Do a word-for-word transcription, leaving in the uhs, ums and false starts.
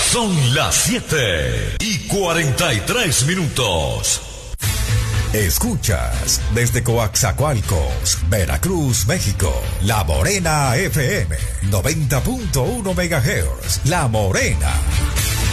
Son las siete y cuarenta y tres minutos. Escuchas desde Coaxacualcos, Veracruz, México, La Morena F M, noventa punto uno megahertz. La Morena.